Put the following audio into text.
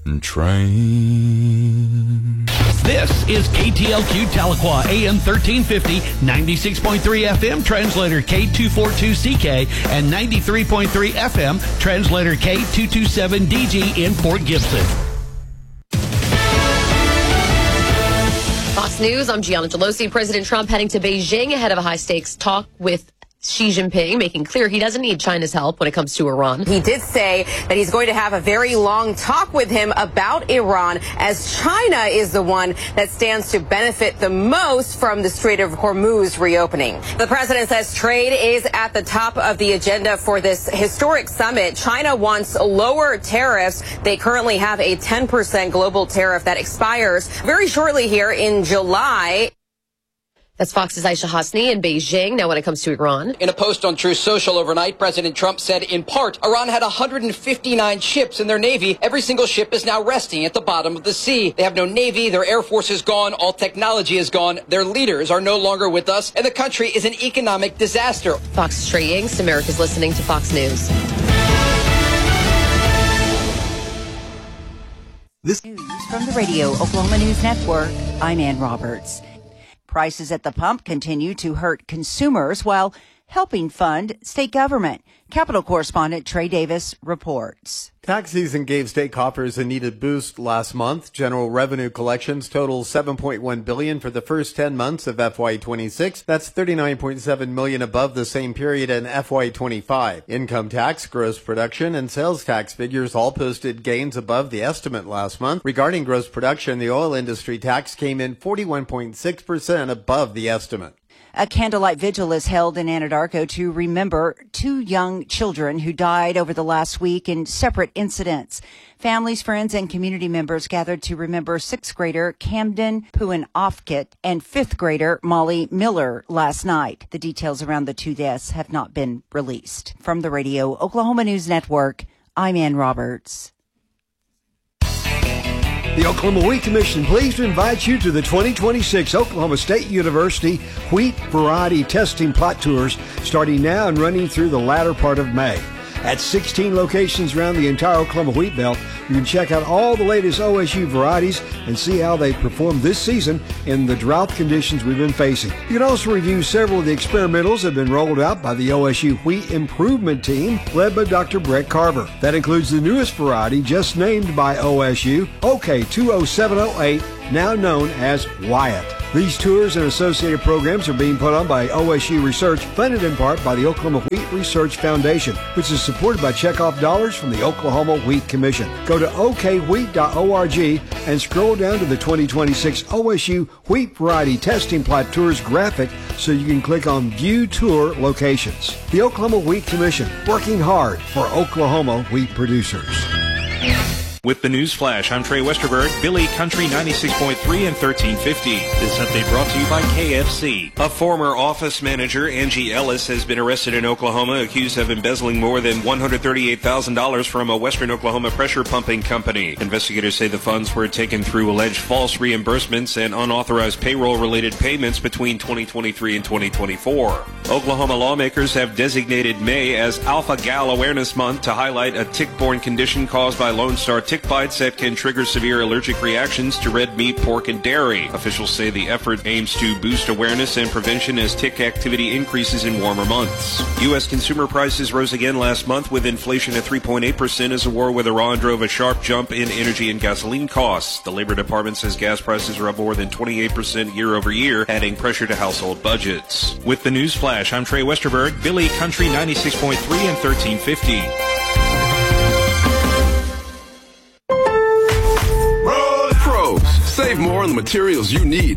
train. This is KTLQ Tahlequah, AM 1350, 96.3 FM, translator K242CK, and 93.3 FM, translator K227DG in Port Gibson. Fox News, I'm Gianna Gelosi. President Trump heading to Beijing ahead of a high-stakes talk with Xi Jinping, making clear he doesn't need China's help when it comes to Iran. He did say that he's going to have a very long talk with him about Iran, as China is the one that stands to benefit the most from the Strait of Hormuz reopening. The president says trade is at the top of the agenda for this historic summit. China wants lower tariffs. They currently have a 10% global tariff that expires very shortly here in July. That's Fox's Aisha Hasni in Beijing. Now when it comes to Iran. In a post on Truth Social overnight, President Trump said, in part, Iran had 159 ships in their navy. Every single ship is now resting at the bottom of the sea. They have no navy. Their air force is gone. All technology is gone. Their leaders are no longer with us. And the country is an economic disaster. Fox's Trey Yingst. America's listening to Fox News. This news from the Radio Oklahoma News Network. I'm Ann Roberts. Prices at the pump continue to hurt consumers while helping fund state government. Capitol correspondent Trey Davis reports. Tax season gave state coffers a needed boost last month. General revenue collections total $7.1 billion for the first 10 months of FY26. That's $39.7 million above the same period in FY25. Income tax, gross production, and sales tax figures all posted gains above the estimate last month. Regarding gross production, the oil industry tax came in 41.6% above the estimate. A candlelight vigil is held in Anadarko to remember 2 young children who died over the last week in separate incidents. Families, friends, and community members gathered to remember 6th grader Camden Puan-Ofkett and 5th grader Molly Miller last night. The details around the 2 deaths have not been released. From the Radio Oklahoma News Network, I'm Ann Roberts. The Oklahoma Wheat Commission pleased to invite you to the 2026 Oklahoma State University Wheat Variety Testing Plot Tours starting now and running through the latter part of May. At 16 locations around the entire Oklahoma wheat belt, you can check out all the latest OSU varieties and see how they performed this season in the drought conditions we've been facing. You can also review several of the experimentals that have been rolled out by the OSU Wheat Improvement Team led by Dr. Brett Carver. That includes the newest variety just named by OSU, OK20708, now known as Wyatt. These tours and associated programs are being put on by OSU Research, funded in part by the Oklahoma Wheat Research Foundation, which is supported by checkoff dollars from the Oklahoma Wheat Commission. Go to okwheat.org and scroll down to the 2026 OSU Wheat Variety Testing Plot Tours graphic so you can click on View Tour Locations. The Oklahoma Wheat Commission, working hard for Oklahoma wheat producers. With the News Flash, I'm Trey Westerberg, Billy Country 96.3 and 1350. This update brought to you by KFC. A former office manager, Angie Ellis, has been arrested in Oklahoma, accused of embezzling more than $138,000 from a Western Oklahoma pressure pumping company. Investigators say the funds were taken through alleged false reimbursements and unauthorized payroll-related payments between 2023 and 2024. Oklahoma lawmakers have designated May as Alpha Gal Awareness Month to highlight a tick-borne condition caused by Lone Star tick bites that can trigger severe allergic reactions to red meat, pork, and dairy. Officials say the effort aims to boost awareness and prevention as tick activity increases in warmer months. U.S. consumer prices rose again last month with inflation at 3.8% as the war with Iran drove a sharp jump in energy and gasoline costs. The Labor Department says gas prices are up more than 28% year over year, adding pressure to household budgets. With the News Flash, I'm Trey Westerberg, Billy Country 96.3 and 1350. Save more on the materials you need